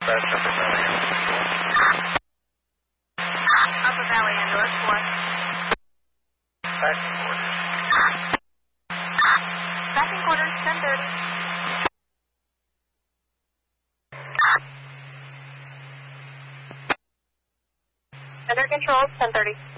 Dispatch Upper Valley Ambulance 4. Upper Valley Ambulance 4. Packing orders. Packing quarters, 10:30. Under control, 10:30.